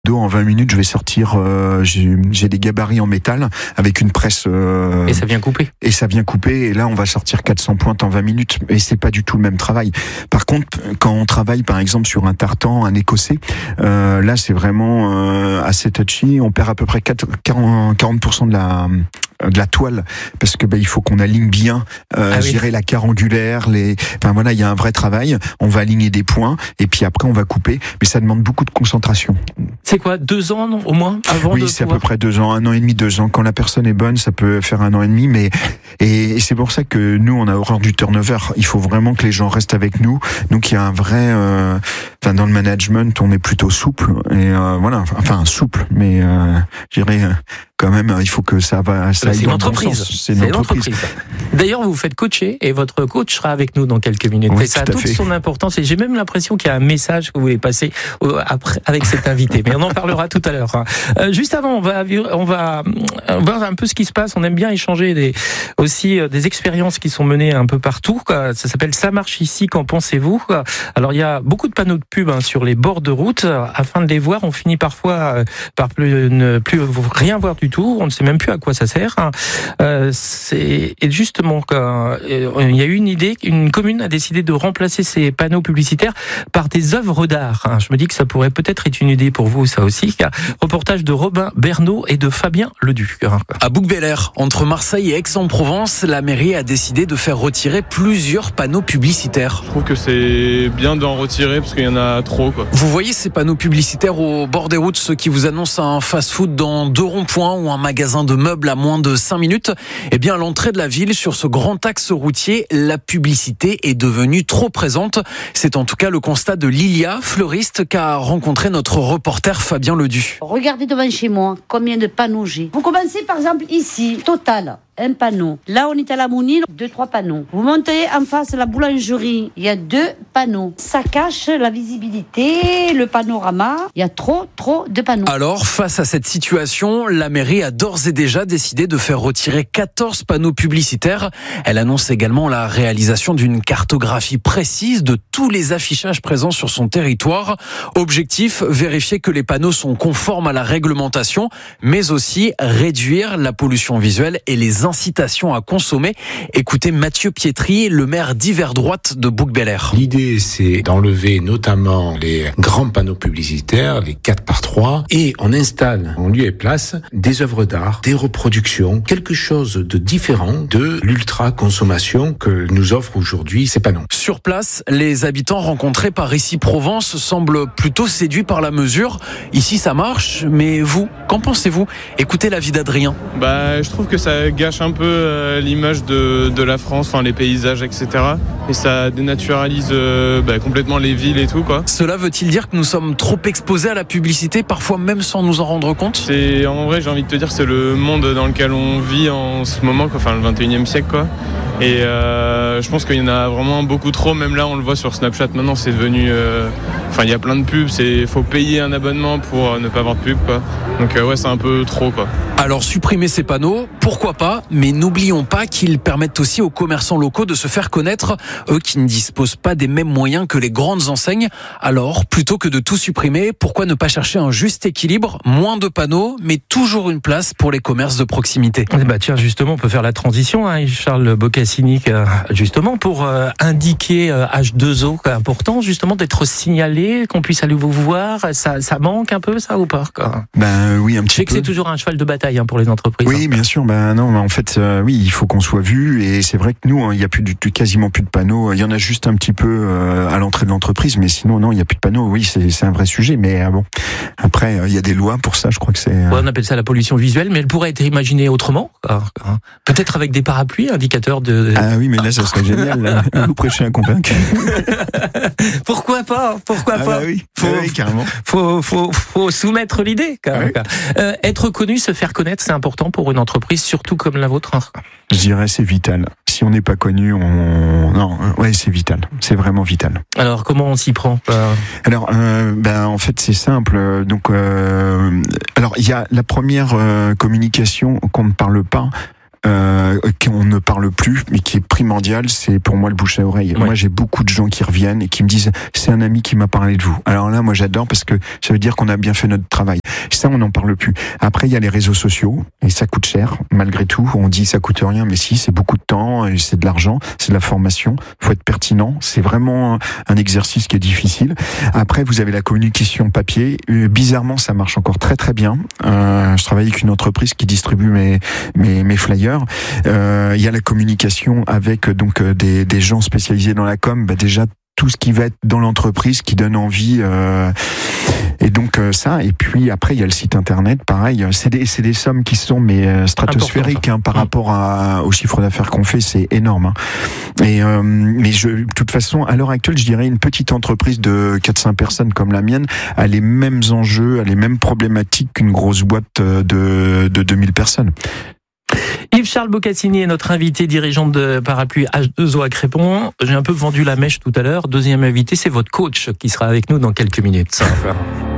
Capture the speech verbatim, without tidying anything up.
d'eau en vingt minutes, je vais sortir, euh, j'ai, j'ai des gabarits en métal avec une presse. Euh, et ça vient couper. Et ça vient couper, et là on va sortir quatre cents pointes en vingt minutes, et c'est pas du tout le même travail. Par contre, quand on travaille par exemple sur un tartan, un écossais, euh, là c'est vraiment euh, assez touchy, on perd à peu près quarante pour cent de la de la toile, parce que bah, il faut qu'on aligne bien, euh, ah oui. gérer la carre angulaire, les, enfin voilà, il y a un vrai travail. On va aligner des points, et puis après on va couper, mais ça demande beaucoup de concentration. C'est quoi, deux ans non, au moins avant Oui, de c'est pouvoir... à peu près deux ans, un an et demi, deux ans. Quand la personne est bonne, ça peut faire un an et demi, mais et, et c'est pour ça que nous on a horreur du turnover. Il faut vraiment que les gens restent avec nous. Donc il y a un vrai, euh, enfin dans le management, on est plutôt souple et euh, voilà, enfin souple, mais euh, je dirais. Quand même, il faut que ça va. Ça c'est une entreprise. Bon c'est une entreprise. entreprise. D'ailleurs, vous vous faites coacher et votre coach sera avec nous dans quelques minutes. Oui, et ça a toute fait. son importance. Et j'ai même l'impression qu'il y a un message que vous voulez passer après avec cet invité. Mais on en parlera tout à l'heure. Euh, juste avant, on va on va voir un peu ce qui se passe. On aime bien échanger des aussi des expériences qui sont menées un peu partout. Ça s'appelle Ça marche ici. Qu'en pensez-vous? Alors il y a beaucoup de panneaux de pub hein, sur les bords de route. Afin de les voir, on finit parfois par plus, ne plus rien voir du tout, on ne sait même plus à quoi ça sert. Euh, c'est et justement quand, euh, il y a eu une idée, une commune a décidé de remplacer ces panneaux publicitaires par des œuvres d'art. Je me dis que ça pourrait peut-être être une idée pour vous, ça aussi. Reportage de Robin Bernot et de Fabien Leduc. À Bouc-Bel-Air, entre Marseille et Aix-en-Provence, la mairie a décidé de faire retirer plusieurs panneaux publicitaires. Je trouve que c'est bien d'en retirer parce qu'il y en a trop, quoi. Vous voyez ces panneaux publicitaires au bord des routes, ceux qui vous annoncent un fast-food dans deux ronds-points ou un magasin de meubles à moins de cinq minutes, eh bien, à l'entrée de la ville, sur ce grand axe routier, la publicité est devenue trop présente. C'est en tout cas le constat de Lilia, fleuriste, qu'a rencontré notre reporter Fabien Leduc. Regardez devant chez moi combien de panneaux j'ai. Vous commencez par exemple ici, Total. Un panneau. Là, on est à la Mounine, deux, trois panneaux. Vous montez en face la boulangerie, il y a deux panneaux. Ça cache la visibilité, le panorama. Il y a trop, trop de panneaux. Alors, face à cette situation, la mairie a d'ores et déjà décidé de faire retirer quatorze panneaux publicitaires. Elle annonce également la réalisation d'une cartographie précise de tous les affichages présents sur son territoire. Objectif, vérifier que les panneaux sont conformes à la réglementation, mais aussi réduire la pollution visuelle et les incitations à consommer. Écoutez Mathieu Pietri, le maire d'hiver droite de Bouc-Bel-Air. L'idée, c'est d'enlever notamment les grands panneaux publicitaires, les quatre par trois, et on installe en lieu et place des œuvres d'art, des reproductions, quelque chose de différent de l'ultra-consommation que nous offrent aujourd'hui ces panneaux. Sur place, les habitants rencontrés par Ici Provence semblent plutôt séduits par la mesure. Ici, ça marche, mais vous, qu'en pensez-vous? Écoutez l'avis d'Adrien. Bah, je trouve que ça gâche un peu euh, l'image de, de la France, enfin, les paysages, et cetera. Et ça dénaturalise euh, bah, complètement les villes et tout, quoi. Cela veut-il dire que nous sommes trop exposés à la publicité, parfois même sans nous en rendre compte? C'est, en vrai, j'ai envie de te dire, c'est le monde dans lequel on vit en ce moment, quoi, enfin le vingt et unième siècle, quoi. Et euh, je pense qu'il y en a vraiment beaucoup trop. Même là, on le voit sur Snapchat. Maintenant, c'est devenu. Euh, enfin, il y a plein de pubs. C'est, faut payer un abonnement pour ne pas avoir de pub, quoi. Donc euh, ouais, c'est un peu trop, quoi. Alors supprimer ces panneaux, pourquoi pas, mais n'oublions pas qu'ils permettent aussi aux commerçants locaux de se faire connaître, eux qui ne disposent pas des mêmes moyens que les grandes enseignes. Alors, plutôt que de tout supprimer, pourquoi ne pas chercher un juste équilibre, moins de panneaux, mais toujours une place pour les commerces de proximité. Eh bah tiens, justement, on peut faire la transition, hein, Charles Boccassini, justement, pour euh, indiquer euh, H deux O, quoi, important, justement, d'être signalé, qu'on puisse aller vous voir. Ça, ça manque un peu, ça, ou pas, quoi? Ben oui, un petit peu. Je sais que c'est toujours un cheval de bataille hein, pour les entreprises. Oui, hein. Bien sûr. Ben non, en fait, euh, oui, il faut qu'on soit vu. Et c'est vrai que nous, il hein, y a plus du, quasiment plus de panneaux. Il y en a juste un petit peu euh, à l'entrée de l'entreprise, mais sinon, non, il y a plus de panneaux. Oui, c'est, c'est un vrai sujet. Mais euh, bon, après, il euh, y a des lois pour ça. Je crois que c'est. Euh... Ouais, on appelle ça la pollution visuelle, mais elle pourrait être imaginée autrement. Hein, peut-être avec des parapluies, indicateurs de. Ah oui, mais là, ça serait génial. Là. Vous prêchez un convaincu. Pourquoi pas? Pourquoi ah pas bah oui. Faut, oui, carrément. Faut, faut, faut soumettre l'idée. Quand même. Ah oui. euh, être connu, se faire connaître, c'est important pour une entreprise, surtout comme la vôtre. Je dirais c'est vital. Si on n'est pas connu, on non, ouais, c'est vital. C'est vraiment vital. Alors comment on s'y prend? Alors, euh, ben en fait c'est simple. Donc, euh, alors il y a la première euh, communication qu'on ne parle pas. euh, qu'on ne parle plus, mais qui est primordial, c'est pour moi le bouche à oreille. Ouais. Moi, j'ai beaucoup de gens qui reviennent et qui me disent c'est un ami qui m'a parlé de vous. Alors là, moi, j'adore parce que ça veut dire qu'on a bien fait notre travail. Ça, on n'en parle plus. Après, il y a les réseaux sociaux et ça coûte cher. Malgré tout, on dit ça coûte rien, mais si, c'est beaucoup de temps et c'est de l'argent, c'est de la formation. Faut être pertinent. C'est vraiment un exercice qui est difficile. Après, vous avez la communication papier. Euh, bizarrement, ça marche encore très très bien. Euh, je travaille avec une entreprise qui distribue mes mes, mes flyers. Euh, il y a la communication avec donc des des gens spécialisés dans la com. Bah, déjà tout ce qui va être dans l'entreprise qui donne envie euh, et donc euh, ça et puis après il y a le site internet pareil c'est des c'est des sommes qui sont mais euh, stratosphériques hein, par mmh. rapport à, au chiffre d'affaires qu'on fait, c'est énorme hein. Et euh, mais je de toute façon à l'heure actuelle je dirais une petite entreprise de quatre cinq personnes comme la mienne a les mêmes enjeux, a les mêmes problématiques qu'une grosse boîte de de deux mille personnes. Yves-Charles Boccassini est notre invité, dirigeant de Parapluie H deux O à Crépon. J'ai un peu vendu la mèche tout à l'heure. Deuxième invité, c'est votre coach qui sera avec nous dans quelques minutes.